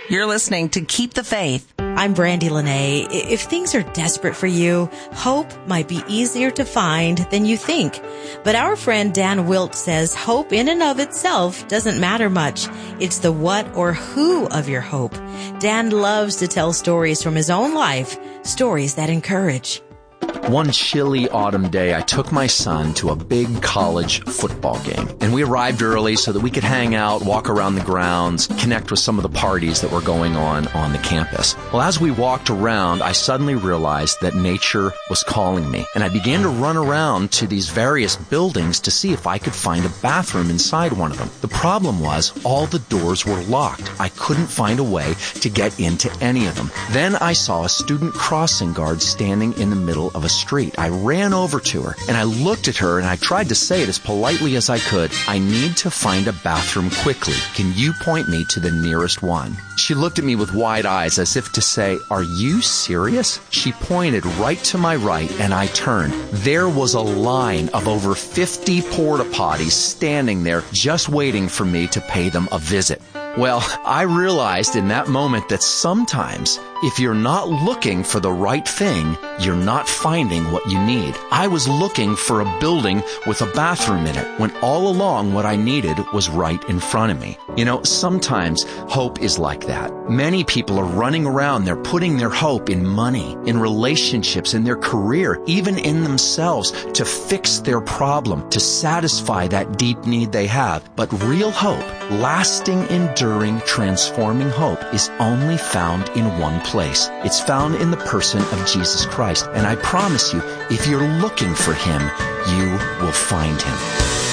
You're listening to Keep the Faith. I'm Brandy Lene. If things are desperate for you, hope might be easier to find than you think. But our friend Dan Wilt says hope in and of itself doesn't matter much. It's the what or who of your hope. Dan loves to tell stories from his own life, stories that encourage. One chilly autumn day, I took my son to a big college football game. And we arrived early so that we could hang out, walk around the grounds, connect with some of the parties that were going on the campus. Well, as we walked around, I suddenly realized that nature was calling me. And I began to run around to these various buildings to see if I could find a bathroom inside one of them. The problem was all the doors were locked. I couldn't find a way to get into any of them. Then I saw a student crossing guard standing in the middle of a street. I ran over to her and I looked at her and I tried to say it as politely as I could. I need to find a bathroom quickly. Can you point me to the nearest one? She looked at me with wide eyes as if to say, are you serious? She pointed right to my right and I turned. There was a line of over 50 porta potties standing there just waiting for me to pay them a visit. Well, I realized in that moment that sometimes if you're not looking for the right thing, you're not finding what you need. I was looking for a building with a bathroom in it when all along what I needed was right in front of me. You know, sometimes hope is like that. Many people are running around, they're putting their hope in money, in relationships, in their career, even in themselves to fix their problem, to satisfy that deep need they have. But real hope, lasting, enduring, transforming hope is only found in one place. It's found in the person of Jesus Christ. And I promise you, if you're looking for Him, you will find Him.